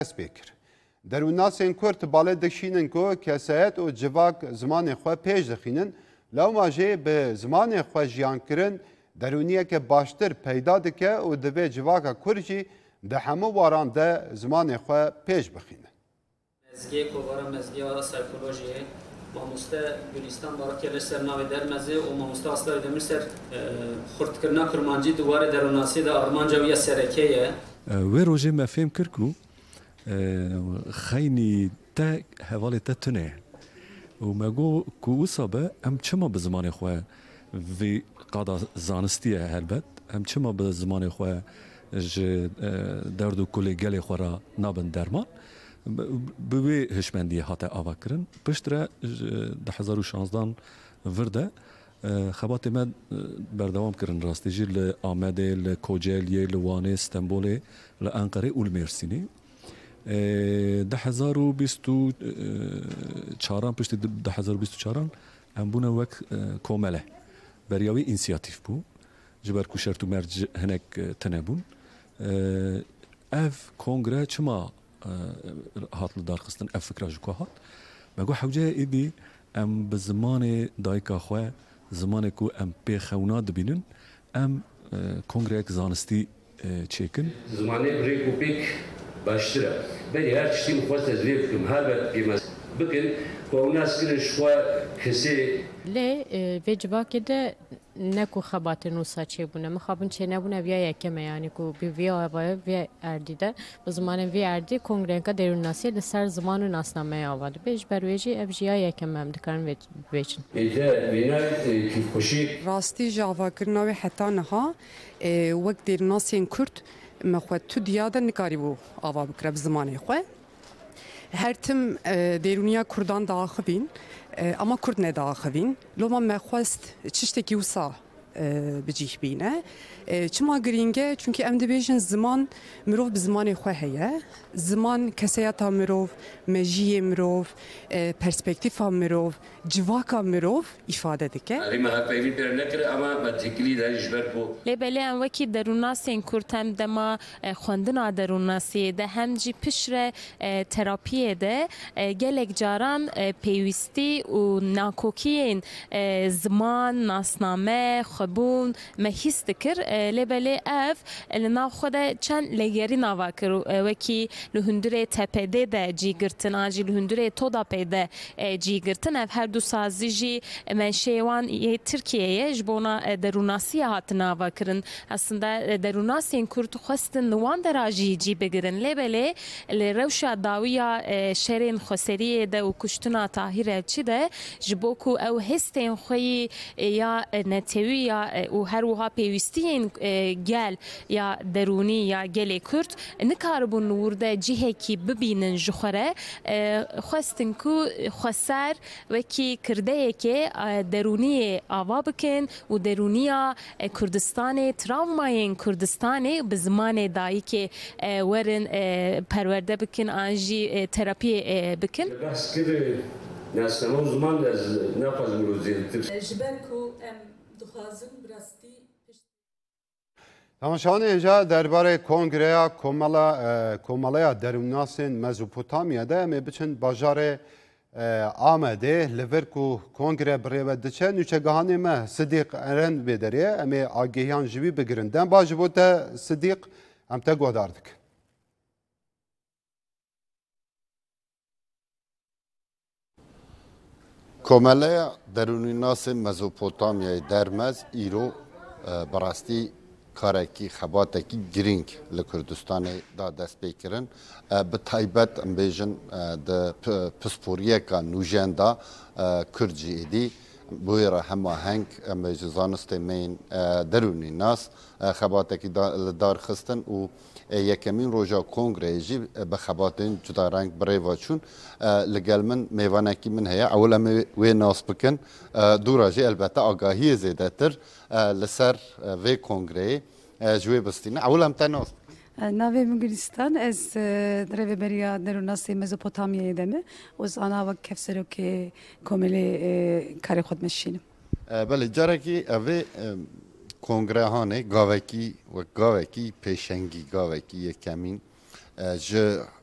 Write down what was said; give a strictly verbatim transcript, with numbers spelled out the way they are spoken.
بکر دروناسین کورت باله دکشینن کو کسایت و جواک زمان خو پیش دخینن لو ماجه به زمان خو جیان کرن درونیه که باشتر پیدا دکه و دوی جواکا کرجی ده همه واران ده زمان خو پیش بخینن. مزگی کوبارا مزگی ها سایکولوژیه ماموسته گلیستان بارا کلش سر ناوی درمزه و ماموسته اصلا دمیر سر خورد کرنا کرمانجی دواره دروناسی ده آرمانجا ویا سرکیه وی روژه مفهم کرکو خیلی تا حوالی تا تنه و مگو کو اصابه ام چما به زمان خواه وی قادا زانستیه هلبت ام چما به زمان خواه ج درد و کلی گلی خواه را نابن درمان بوی هشمندی هاته آوا کرن پشتره ده هزار و شانزدان ورده خبات من بردوام کرن راستی جی لآمده لکوجلیه لوانه استنبوله لانقره و المرسینی ده هزار و بیست و چهاران پشت ده هزار و بیست و چهاران ام بونه وک کومله بریاوی انسیاتیف بو جبر کو شرط و مرج هنک تنبون اف کنگره چما هات لدار خستن اف فکر جو هات مگو حوجه ایدی ام به زمان دایکا خو زمان کو ام پی خونا دبینن ام کنگره یک زانستی چیکن زمانه ریکو پیک باشتره بری هر چیزی مخواست تزریق کم هر وقت بیمز بکن که اون ناس کنش خوا کسی لی وجبا کده نکو خبات نوسا چه بونه مخابن چه نبونه ویا یکمه یعنی کو بی ویا آوای ویا اردیده به زمان ویا اردی کنگرنکا درون ناسی لسر زمان و ناسنامه آواده بیش برویجی ابجیا یکمه هم دکارن ویچن ایجا وینا کیف خوشی راستی جاوا کرناوی حتی نها وقت درون ناسین کرد مخواد تو دیاده نکاری بو آوا بکره بزمانه خواه هر تم درونیا کردان داخبین اما کرد نداخبین لو ما مخواست چشتکی وسا بجیح بینه چما گرینگه چونکه ام دبیجن زمان مروف بزمان خواه هیه زمان کسیاتا مروف مجیه مروف پرسپکتیفا مروف جواکا مروف ifade دکه ریمه ها پیوی پر نکره اما متکلی داریش بر بو لیبلی ام وکی دروناسین کرتم دما خوندنا دروناسی ده هم جی پشره تراپیه ده گلک جاران پیوستی و ناکوکین زمان ناسنامه خبون مهیست کر لیبلی اف لنا خود چند لگری نوا کر وکی لهندره تپده ده جیگرتن آجی لهندره تودا پیده جیگرتن اف هر دو سازی جی منشیوان یه ترکیه جبونا دروناسی هات نوا کرن aslında derunasiyên Kurd xwestin li wan derajî cî bigirin lêbelê li rewşa dawiya şerên xweseriyê de û kuştina Tahîr Elçî de ji bo ku ew hestên xwe yî ya netewî ya û her wiha pêwîstiyên gel ya derûnî ya gelê Kurd nikaribûn li wir de cihekî bibînin ji xwe re xwestin ku xweser wekî kirdeyekê derûniyê ava bikin û derûniya Kurdistanê travmayên Kurdistanê bi zimanê dayîkê werin perwerde bikin an jî terapiyê bikin. بحث کرد ناسنامه زمان از نفاز مروزیتر ji ber ku em dixwazin bi rastî Tamaşanê êja derbarê Kongreya Komala Komalaya Derûnasên Mezopotamya'da em ê biçin bajarê Amedê li vir ku Kongre birêve diçe nûçegihanê me Sidîq Eren vê derê em ê agêhiyan ji wî bigirin. Dem ba ji bo te Sidîq em te guhdar dikin. Komeleya Derûnînasên Mezopotamyayê Dermez îro birastî karekî xebatekî giring li Kurdistanê da dest pê kirin. Bi taybet em bêjin di pisporiyeka nûjen da Kurd jî êdî bûyê re hemaheng em ê ji zanistê mêyên derûnînas xebatekî li dar xistin û yekemîn roja kongreyê jî bi xebatên cudareng birêva çûn li gel min mêvanekî min heye ewil em ê wê nas bikin dûra jî elbette agahiyê zêdetir li ser vê kongreyê ji wê bistîne ewil em te nas Navê min Gülistan ez rêveberiya Derûnasê Mezopotamyayê de me û zana wek kevserokê Komelê karê xwe dimeşînim. Belê carekî ev ê kongrehanê gavekî wek gavekî pêşengî gavekî yekemîn ji